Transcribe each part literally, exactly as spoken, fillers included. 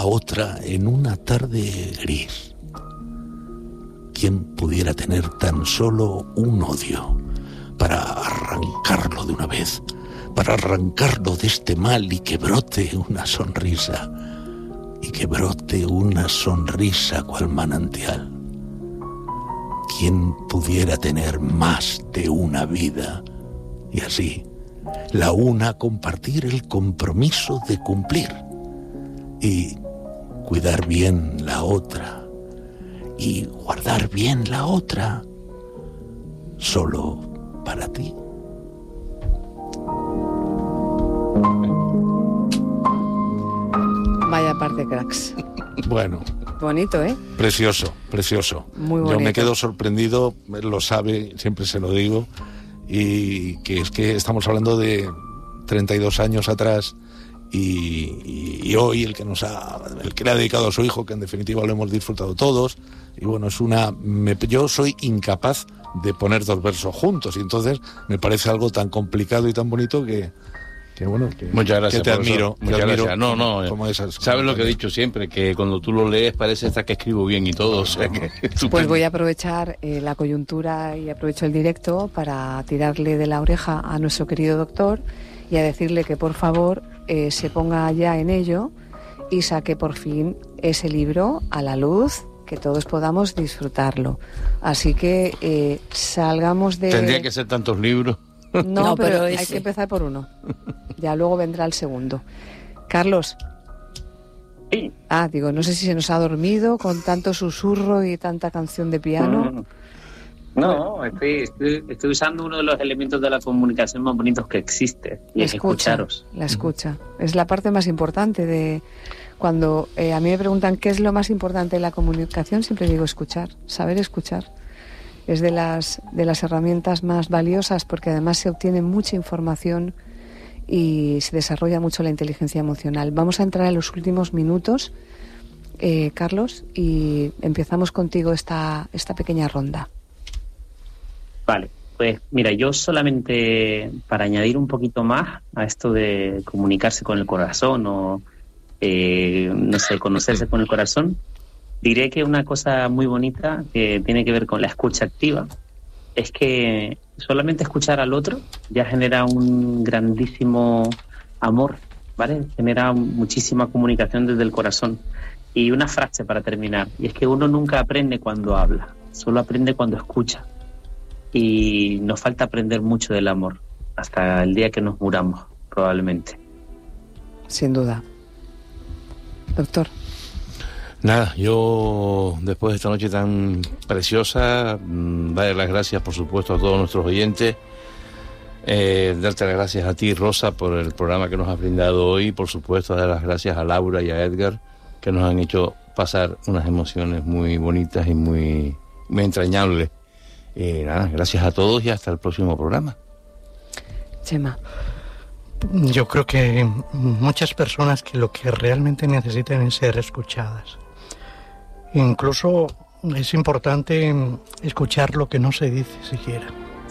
a otra en una tarde gris. ¿Quién pudiera tener tan solo un odio para arrancarlo de una vez, para arrancarlo de este mal y que brote una sonrisa, y que brote una sonrisa cual manantial? ¿Quién pudiera tener más de una vida y así la una compartir el compromiso de cumplir y cuidar bien la otra y guardar bien la otra solo para ti? Vaya par de cracks. Bueno. Bonito, ¿eh? Precioso, precioso. Muy bonito. Yo me quedo sorprendido, él lo sabe, siempre se lo digo, y que es que estamos hablando de treinta y dos años atrás y, y, y hoy el que nos ha, el que le ha dedicado a su hijo, que en definitiva lo hemos disfrutado todos, y bueno, es una, me, yo soy incapaz de poner dos versos juntos, y entonces me parece algo tan complicado y tan bonito que Que bueno, que, muchas gracias, que te admiro, eso, muchas te admiro gracias. No, no, como esas, sabes lo que he dicho siempre, que cuando tú lo lees parece hasta que escribo bien y todo, o sea que pues voy a aprovechar eh, la coyuntura y aprovecho el directo para tirarle de la oreja a nuestro querido doctor y a decirle que por favor eh, se ponga ya en ello y saque por fin ese libro a la luz, que todos podamos disfrutarlo. Así que eh, salgamos de... Tendría que ser tantos libros. No, no, pero, pero hay ese. que empezar por uno. Ya luego vendrá el segundo. Carlos. Sí. Ah, digo, no sé si se nos ha dormido con tanto susurro y tanta canción de piano. No, estoy, estoy, estoy usando uno de los elementos de la comunicación más bonitos que existe, y La es escucha, escucharos. La escucha. Es la parte más importante de... Cuando eh, a mí me preguntan qué es lo más importante de la comunicación, siempre digo escuchar, saber escuchar. Es de las, de las herramientas más valiosas porque además se obtiene mucha información y se desarrolla mucho la inteligencia emocional. Vamos a entrar en los últimos minutos, eh, Carlos, y empezamos contigo esta, esta pequeña ronda. Vale, pues mira, yo solamente para añadir un poquito más a esto de comunicarse con el corazón o, eh, no sé, conocerse con el corazón, diré que una cosa muy bonita que tiene que ver con la escucha activa es que solamente escuchar al otro ya genera un grandísimo amor, ¿vale? Genera muchísima comunicación desde el corazón. Y una frase para terminar, y es que uno nunca aprende cuando habla, solo aprende cuando escucha. Y nos falta aprender mucho del amor, hasta el día que nos muramos, probablemente. Sin duda. Doctor. Nada, yo después de esta noche tan preciosa, darle las gracias por supuesto a todos nuestros oyentes, eh, darte las gracias a ti, Rosa, por el programa que nos has brindado hoy, por supuesto dar las gracias a Laura y a Edgar, que nos han hecho pasar unas emociones muy bonitas y muy, muy entrañables. Eh, nada, gracias a todos y hasta el próximo programa. Chema. Yo creo que muchas personas que lo que realmente necesitan es ser escuchadas. Incluso es importante escuchar lo que no se dice siquiera.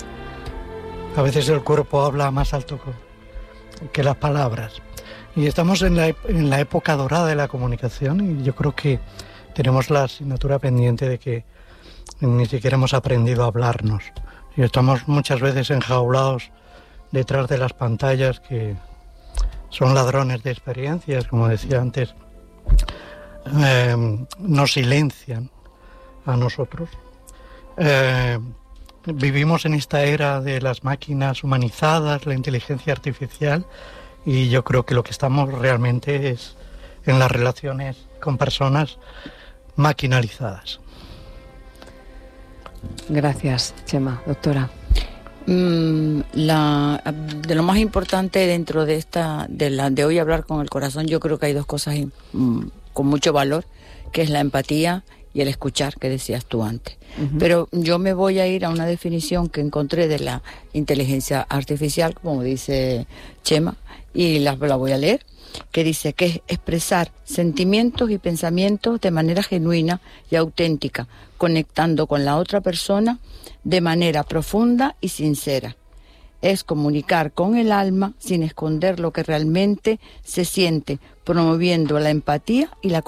A veces el cuerpo habla más alto que las palabras. Y estamos en la, en la época dorada de la comunicación y yo creo que tenemos la asignatura pendiente de que ni siquiera hemos aprendido a hablarnos. Y estamos muchas veces enjaulados detrás de las pantallas que son ladrones de experiencias, como decía antes. Eh, nos silencian a nosotros. Eh, vivimos en esta era de las máquinas humanizadas, la inteligencia artificial, y yo creo que lo que estamos realmente es en las relaciones con personas maquinalizadas. Gracias, Chema. Doctora. Mm, la, de lo más importante dentro de esta de la de hoy hablar con el corazón, yo creo que hay dos cosas mm, con mucho valor, que es la empatía y el escuchar, que decías tú antes. Uh-huh. Pero yo me voy a ir a una definición que encontré de la inteligencia artificial, como dice Chema, y la, la voy a leer, que dice que es expresar sentimientos y pensamientos de manera genuina y auténtica, conectando con la otra persona de manera profunda y sincera. es comunicar con el alma sin esconder lo que realmente se siente, promoviendo la empatía y la